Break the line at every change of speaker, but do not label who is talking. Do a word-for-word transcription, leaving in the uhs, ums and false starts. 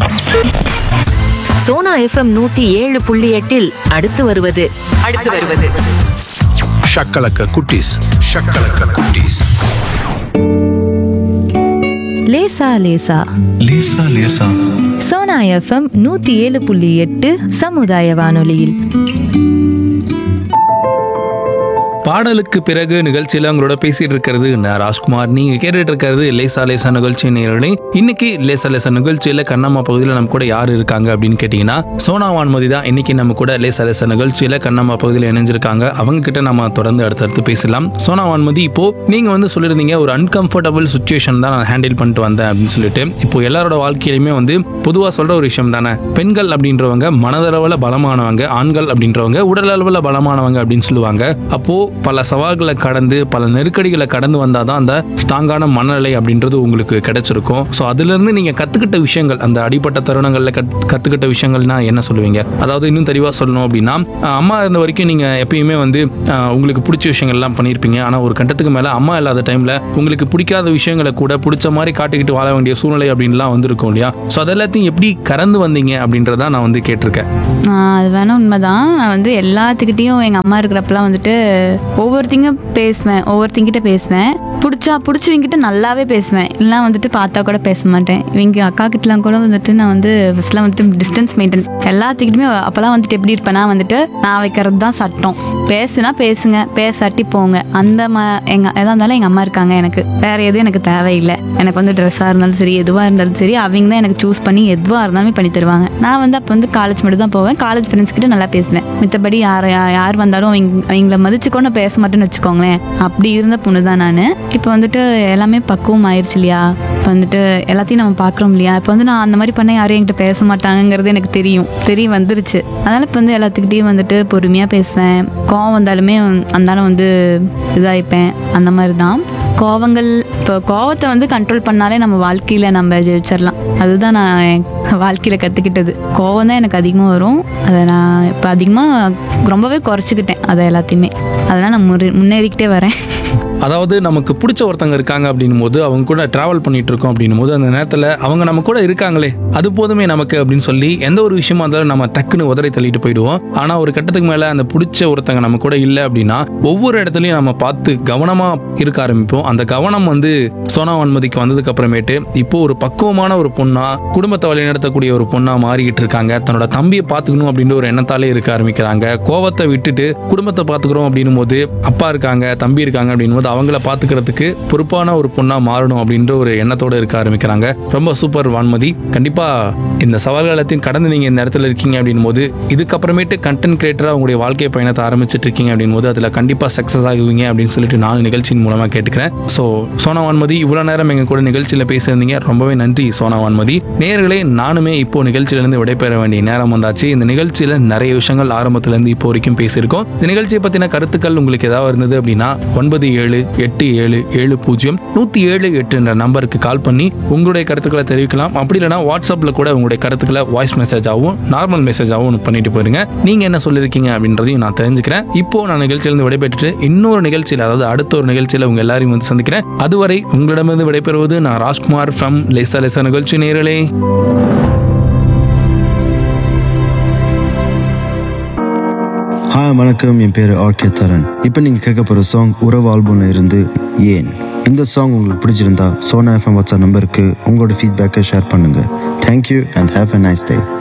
Sona FM நூத்தி ஏழு புள்ளி எட்டில் அடுத்து வருவது அடுத்து வருவது
ஷக்கலக்க குட்டீஸ் ஷக்கலக்க குட்டீஸ்.
லேசா லேசா
லேசா லேசா
சோனா எஃப்எம் நூத்தி ஏழு புள்ளி எட்டு சமுதாய வானொலியில்.
பாடலுக்கு பிறகு நிகழ்ச்சியில உங்களோட பேசிட்டு இருக்கிறது நான் ராஜ்குமார். நீங்க கேட்டுட்டு இருக்கிறது லேசா லேசா நிகழ்ச்சி நேரடி. இன்னைக்கு லேசா லேசா நிகழ்ச்சியில கண்ணம்மா பகுதியில் நம்ம கூட யாரு இருக்காங்க அப்படின்னு கேட்டீங்கன்னா சோனா வான்மதி தான் இன்னைக்கு நம்ம கூட லேசா லேசா நிகழ்ச்சியில கண்ணம்மா பகுதியில் இணைஞ்சிருக்காங்க. அவங்க கிட்ட நம்ம தொடர்ந்து அடுத்தடுத்து பேசலாம். சோனா வான்மதி, இப்போ நீங்க வந்து சொல்லியிருந்தீங்க ஒரு அன்கம்ஃபர்டபுள் சுச்சுவேஷன் தான் நான் ஹேண்டில் பண்ணிட்டு வந்தேன் அப்படின்னு சொல்லிட்டு. இப்போ எல்லாரோட வாழ்க்கையிலுமே வந்து பொதுவாக சொல்ற ஒரு விஷயம் தானே, பெண்கள் அப்படின்றவங்க மனதளவில் பலமானவங்க, ஆண்கள் அப்படின்றவங்க உடல் அளவில் பலமானவங்க அப்படின்னு சொல்லுவாங்க. அப்போ பல சவால்களை கடந்து பல நெருக்கடிகளை கடந்து வந்தாதான் அந்த ஸ்ட்ராங்கான மனநிலை அப்படின்றது உங்களுக்கு கிடைச்சிருக்கும். ஸோ அதுல இருந்து நீங்க கத்துக்கிட்ட விஷயங்கள், அந்த அடிப்பட்ட தருணங்கள்ல கத்துக்கிட்ட விஷயங்கள்னா என்ன சொல்லுவீங்க? அதாவது இன்னும் தெளிவா சொல்லணும் அப்படின்னா, அம்மா இருந்த வரைக்கும் நீங்க எப்பயுமே வந்து உங்களுக்கு பிடிச்ச விஷயங்கள் எல்லாம் பண்ணியிருப்பீங்க. ஆனா ஒரு கட்டத்துக்கு மேல அம்மா இல்லாத டைம்ல உங்களுக்கு பிடிக்காத விஷயங்களை கூட பிடிச்ச மாதிரி காட்டிக்கிட்டு வாழ வேண்டிய சூழ்நிலை அப்படின்லாம் வந்திருக்கும் இல்லையா? ஸோ அதெல்லாத்தையும் எப்படி கடந்து வந்தீங்க அப்படின்றத நான் வந்து கேட்டிருக்கேன்.
அது வேணா உண்மைதான். நான் வந்து எல்லாத்துக்கிட்டையும் எங்கள் அம்மா இருக்கிறப்பெல்லாம் வந்துட்டு ஒவ்வொருத்திங்க பேசுவேன், ஒவ்வொருத்திங்கிட்ட பேசுவேன். பிடிச்சா பிடிச்சவங்கிட்ட நல்லாவே பேசுவேன், இல்லைனா வந்துட்டு பார்த்தா கூட பேச மாட்டேன். இவங்க அக்கா கிட்டலாம் கூட வந்துட்டு நான் வந்து ஃபஸ்ட்லாம் வந்துட்டு டிஸ்டன்ஸ் மெயின்டைன் எல்லாத்துக்கிட்டுமே. அப்போல்லாம் வந்துட்டு எப்படி இருப்பேன்னா வந்துட்டு நான் வைக்கிறது தான் சட்டம். பேசுனா பேசுங்க, பேசாட்டி போங்க. அந்த ம எங்கள் எதாக இருந்தாலும் எங்கள் அம்மா இருக்காங்க, எனக்கு வேறு எதுவும் எனக்கு தேவையில்லை. எனக்கு வந்து ட்ரெஸ்ஸாக இருந்தாலும் சரி, எதுவாக இருந்தாலும் சரி, அவங்க தான் எனக்கு சூஸ் பண்ணி எதுவாக இருந்தாலுமே பண்ணி தருவாங்க. நான் வந்து அப்போ வந்து காலேஜ் மட்டும் தான் போவேன். காலேஜ் ஃப்ரெண்ட்ஸ் கிட்ட நல்லா பேசுவேன். மித்தபடி யார் யார் வந்தாலும் அவங்க அவங்கள மதிச்சுக்கொண்டு பேச மாட்டேன்னு வச்சுக்கோங்களேன். அப்படி இருந்த பொண்ணு தான் நான். இப்போ வந்துட்டு எல்லாமே பக்குவம் ஆயிடுச்சு இல்லையா? இப்போ வந்துட்டு எல்லாத்தையும் நம்ம பார்க்குறோம் இல்லையா? இப்போ வந்து நான் அந்த மாதிரி பண்ண யாரும் என்கிட்ட பேச மாட்டாங்கிறது எனக்கு தெரியும், தெரிய வந்துருச்சு. அதனால் இப்போ வந்து எல்லாத்துக்கிட்டையும் வந்துட்டு பொறுமையாக பேசுவேன். கோவம் வந்தாலுமே அந்தாலும் வந்து இதாகிப்பேன். அந்த மாதிரி தான் கோவங்கள். இப்போ கோவத்தை வந்து கண்ட்ரோல் பண்ணாலே நம்ம வாழ்க்கையில் நம்ம ஜெயிச்சிடலாம். அதுதான் நான் என் வாழ்க்கையில் கற்றுக்கிட்டது. கோவம் தான் எனக்கு அதிகமாக வரும். அதை நான் இப்போ அதிகமாக ரொம்பவே குறைச்சிக்கிட்டேன் அதை எல்லாத்தையுமே. அதெல்லாம் நான் முன்னே முன்னேறிக்கிட்டே வரேன்.
அதாவது நமக்கு பிடிச்ச ஒருத்தங்க இருக்காங்க அப்படின்னும் போது, அவங்க கூட டிராவல் பண்ணிட்டு இருக்கோம் அப்படின்னும் போது, அந்த நேரத்தில் அவங்க நம்ம கூட இருக்காங்களே அது போதுமே நமக்கு அப்படின்னு சொல்லி எந்த ஒரு விஷயமா இருந்தாலும் நம்ம டக்குன்னு உதறி தள்ளிட்டு போயிடுவோம். ஆனால் ஒரு கட்டத்துக்கு மேலே அந்த பிடிச்ச ஒருத்தங்க நம்ம கூட இல்லை அப்படின்னா ஒவ்வொரு இடத்துலையும் நம்ம பார்த்து கவனமாக இருக்க ஆரம்பிப்போம். அந்த கவனம் வந்து சோனா வான்மதிக்கு வந்ததுக்கு அப்புறமேட்டு இப்போ ஒரு பக்குவமான ஒரு பொண்ணா, குடும்பத்தை வழிநடத்தக்கூடிய ஒரு பொண்ணா மாறிக்கிட்டு இருக்காங்க. தன்னோட தம்பியை பார்த்துக்கணும் அப்படின்ற ஒரு எண்ணத்தாலே இருக்க ஆரம்பிக்கிறாங்க. கோவத்தை விட்டுட்டு குடும்பத்தை பார்த்துக்கிறோம் அப்படின்னும் போது, அப்பா இருக்காங்க, தம்பி இருக்காங்க அப்படின்னும் போது அவங்கள பாத்துக்கிறதுக்கு பொறுப்பான ஒரு பொண்ணா மாறணும் அப்படின்ற ஒரு எண்ணத்தோட இருக்க ஆரம்பிக்கிறாங்க. ரொம்ப சூப்பர் வான்மதி. கண்டிப்பா இந்த சவால்கள் எல்லாத்தையும் கடந்து நீங்க இந்த இடத்துல இருக்கீங்க அப்படின் போது, இதுக்கப்புறமேட்டு கண்டென்ட் கிரியேட்டரா உங்களுடைய வாழ்க்கை பயணத்தை ஆரம்பிச்சிட்டு இருக்கீங்க அப்படின் போது அதுல கண்டிப்பா சக்சஸ் ஆகுவீங்க அப்படின்னு சொல்லிட்டு நான் நிகழ்ச்சியின் மூலமா கேட்டுக்கிறேன். ஸோ சோனா வான்மதி, இவ்வளவு நேரம் எங்க கூட நிகழ்ச்சியில பேசியிருந்தீங்க, ரொம்பவே நன்றி சோனா வான்மதி. நேயர்களே, நானுமே இப்போ நிகழ்ச்சியிலிருந்து விடைபெற வேண்டிய நேரம் வந்தாச்சு. இந்த நிகழ்ச்சியில நிறைய விஷயங்கள் ஆரம்பத்துல இருந்து இப்போ வரைக்கும் பேசியிருக்கோம். இந்த நிகழ்ச்சியை பத்தின கருத்துக்கள் உங்களுக்கு ஏதாவது இருந்தது அப்படின்னா ஒன்பது ஏழு எட்டு ஏழு ஏழு பூஜ்ஜியம் நூத்தி ஏழு எட்டு என்ற நம்பருக்கு கால் பண்ணி உங்களுடைய கருத்துக்களை தெரிவிக்கலாம். அப்படி இல்லைனா வாட்ஸ்அப்ல கூட உங்களுடைய கருத்துக்களை வாய்ஸ் மெசேஜாகவும் நார்மல் மெசேஜாகவும் பண்ணிட்டு போயிருங்க. நீங்க என்ன சொல்லிருக்கீங்க அப்படின்றதையும் நான் தெரிஞ்சுக்கிறேன். இப்போ நான் நிகழ்ச்சியிலிருந்து விடைபெற்றுட்டு இன்னொரு நிகழ்ச்சியில், அதாவது அடுத்த ஒரு நிகழ்ச்சியில உங்க எல்லாரையும் வந்து சந்திக்கிறேன். அதுவரை உங்களிடமிருந்து விடைபெறுவது நான் ராஜ்குமார் ஃப்ரம் லேசா லேசா நிகழ்ச்சி. நேயர்களே,
ஹாய் வணக்கம், என் பேர் ஆர்கே தரன். இப்போ நீங்கள் கேட்க போகிற சாங் உறவு ஆல்பம்ல இருந்து ஏன். இந்த சாங் உங்களுக்கு பிடிச்சிருந்தா சோனா எஃப்எம் வாட்ஸ்அப் நம்பருக்கு உங்களோட ஃபீட்பேக்கை ஷேர் பண்ணுங்கள். Thank you and have a nice day.